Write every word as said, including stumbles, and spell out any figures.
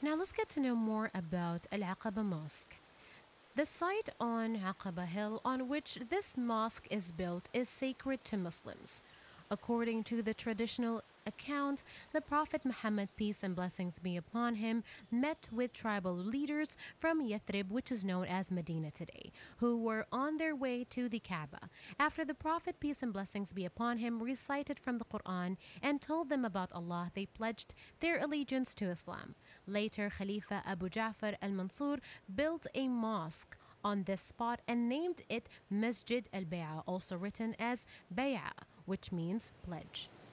Now let's get to know more about Al Aqaba Mosque. The site on Aqaba Hill on which this mosque is built is sacred to Muslims. According to the traditional account, the Prophet Muhammad, peace and blessings be upon him, met with tribal leaders from Yathrib, which is known as Medina today, who were on their way to the Kaaba. After the Prophet, peace and blessings be upon him, recited from the Quran and told them about Allah, they pledged their allegiance to Islam. Later, Khalifa Abu Ja'far al-Mansur built a mosque on this spot and named it Masjid al-Bay'a, also written as Bay'a, which means pledge.